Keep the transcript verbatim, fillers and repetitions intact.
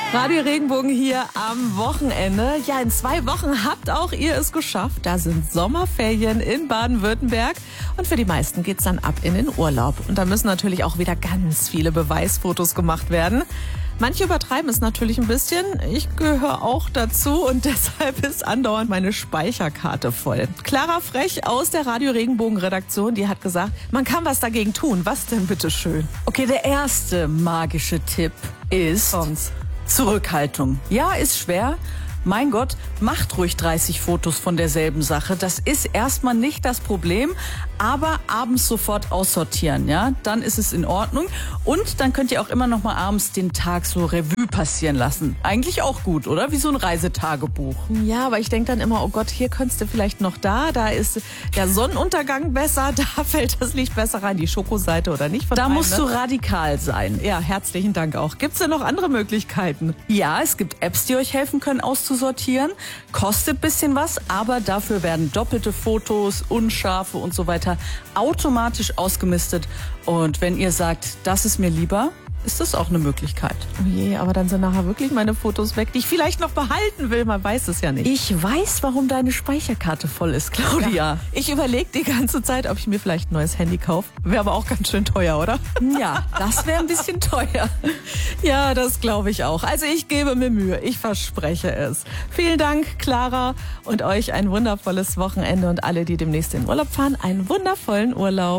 Radio Regenbogen hier am Wochenende. Ja, in zwei Wochen habt auch ihr es geschafft. Da sind Sommerferien in Baden-Württemberg. Und für die meisten geht's dann ab in den Urlaub. Und da müssen natürlich auch wieder ganz viele Beweisfotos gemacht werden. Manche übertreiben es natürlich ein bisschen. Ich gehöre auch dazu und deshalb ist andauernd meine Speicherkarte voll. Clara Frech aus der Radio Regenbogen Redaktion, die hat gesagt, man kann was dagegen tun. Was denn bitte schön? Okay, der erste magische Tipp ist Kommt's. Zurückhaltung. Ja, ist schwer. Mein Gott, macht ruhig dreißig Fotos von derselben Sache. Das ist erstmal nicht das Problem, aber abends sofort aussortieren, ja? Dann ist es in Ordnung. Und dann könnt ihr auch immer noch mal abends den Tag so Revue passieren lassen. Eigentlich auch gut, oder? Wie so ein Reisetagebuch. Ja, aber ich denke dann immer, oh Gott, hier könntest du vielleicht noch da. Da ist der Sonnenuntergang besser, da fällt das Licht besser rein, die Schokoseite oder nicht. Von Da einem, musst ne? du radikal sein. Ja, herzlichen Dank auch. Gibt's denn noch andere Möglichkeiten? Ja, es gibt Apps, die euch helfen können, auszusortieren. Kostet bisschen was, aber dafür werden doppelte Fotos, unscharfe und so weiter automatisch ausgemistet. Und wenn ihr sagt, das ist mir lieber, ist das auch eine Möglichkeit. Oh je, aber dann sind nachher wirklich meine Fotos weg, die ich vielleicht noch behalten will. Man weiß es ja nicht. Ich weiß, warum deine Speicherkarte voll ist, Claudia. Ja, ich überlege die ganze Zeit, ob ich mir vielleicht ein neues Handy kaufe. Wäre aber auch ganz schön teuer, oder? Ja, das wäre ein bisschen teuer. Ja, das glaube ich auch. Also ich gebe mir Mühe. Ich verspreche es. Vielen Dank, Clara, und euch ein wundervolles Wochenende und alle, die demnächst in Urlaub fahren, einen wundervollen Urlaub.